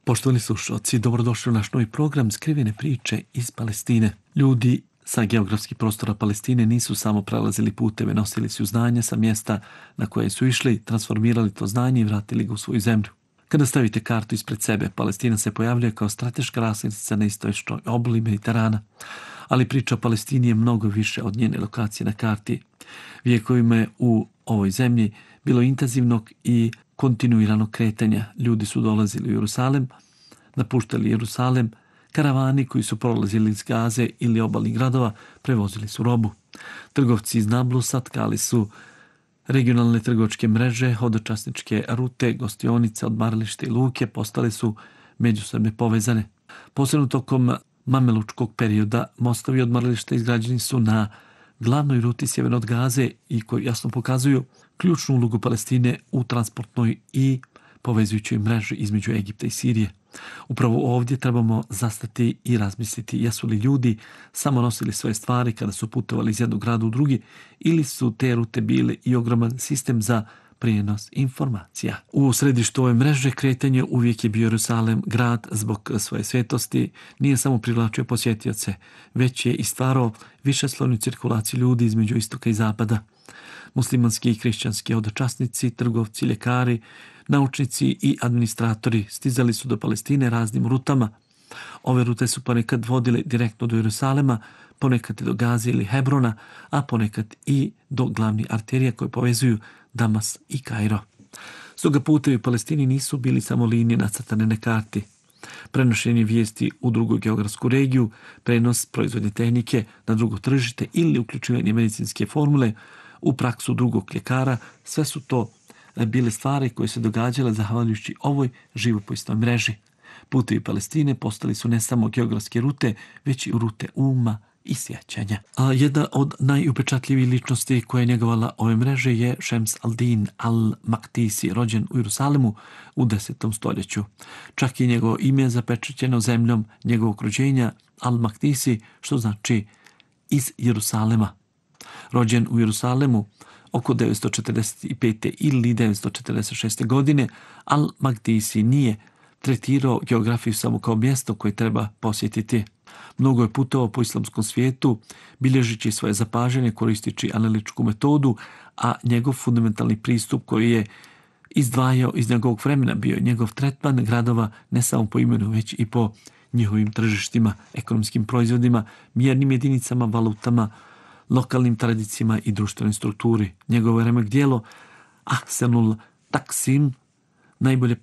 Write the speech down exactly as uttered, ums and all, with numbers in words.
Poštovani slušalci, dobrodošli u naš novi program Skrivene priče iz Palestine. Ljudi sa geografskih prostora Palestine nisu samo prelazili puteve, nosili su znanje sa mjesta na koje su išli, transformirali to znanje i vratili ga u svoju zemlju. Kada stavite kartu ispred sebe, Palestina se pojavljuje kao strateška raskrsnica na istočnoj obali Mediterana. Ali priča o Palestini je mnogo više od njene lokacije na karti. Vijekovima je u ovoj zemlji bilo intenzivnog i kontinuiranog kretanja. Ljudi su dolazili u Jerusalem, napuštali Jerusalem, karavani koji su prolazili iz Gaze ili obalnih gradova prevozili su robu. Trgovci iz Nablusa tkali su regionalne trgovačke mreže, hodočasničke rute, gostionice, odmaralište i luke postale su međusobno povezane. Posebno tokom mamelučkog perioda mostovi odmarališta izgrađeni su na glavnoj ruti sjeverno od Gaze i koji jasno pokazuju ključnu ulogu Palestine u transportnoj i povezujućoj mreži između Egipta i Sirije. Upravo ovdje trebamo zastati i razmisliti jesu li ljudi samo nosili svoje stvari kada su putovali iz jednog grada u drugi ili su te rute bile i ogroman sistem za prijenos informacija. U središtu ove mreže kretanje uvijek je bio Jerusalem. Grad zbog svoje svetosti nije samo privlačio posjetioce, već je i stvarao višeslojnu cirkulaciju ljudi između istoka i zapada. Muslimanski i hrišćanski hodočasnici, trgovci, ljekari, naučnici i administratori stizali su do Palestine raznim rutama. Ove rute su ponekad vodile direktno do Jerusalema, ponekad i do Gaze ili Hebrona, a ponekad i do glavnih arterija koje povezuju Damas i Kairo. Stoga putevi u Palestini nisu bili samo linije nacrtane na karti. Prenošenje vijesti u drugu geografsku regiju, prenos proizvodne tehnike na drugo tržište ili uključivanje medicinske formule u praksu drugog ljekara, sve su to bile stvari koje se događale zahvaljujući ovoj živopisnoj mreži. Putevi Palestine postali su ne samo geografske rute, već i rute uma i sjećanja. A jedna od najupečatljivijih ličnosti koja je njegovala ove mreže je Šems al-Din al-Maktisi, rođen u Jerusalemu u desetom stoljeću. Čak i njegovo ime zapečaćeno zemljom njegovog rođenja al-Maktisi, što znači iz Jerusalema. Rođen u Jerusalemu oko devetsto četrdeset pete ili devetsto četrdeset šeste godine, al-Maktisi nije tretirao geografiju samo kao mjesto koje treba posjetiti. Mnogo je putovao po islamskom svijetu, bilježići svoje zapažanje, koristići analitičku metodu, a njegov fundamentalni pristup koji je izdvajao iz njegovog vremena bio je njegov tretman gradova ne samo po imenu, već i po njihovim tržištima, ekonomskim proizvodima, mjernim jedinicama, valutama, lokalnim tradicijama i društvenoj strukturi. Njegovo remek djelo Ahsenul Taksim najbolje